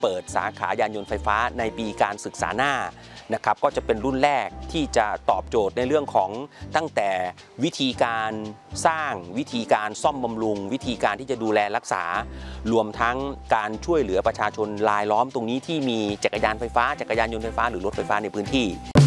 เปิดสาขายานยนต์ไฟฟ้าในปีการศึกษาหน้านะครับก็จะเป็นรุ่นแรกที่จะตอบโจทย์ในเรื่องของตั้งแต่วิธีการสร้างวิธีการซ่อมบำรุงวิธีการที่จะดูแลรักษารวมทั้งการช่วยเหลือประชาชนรายล้อมตรงนี้ที่มีจักรยานไฟฟ้าจักรยานยนต์ไฟฟ้าหรือรถไฟฟ้าในพื้นที่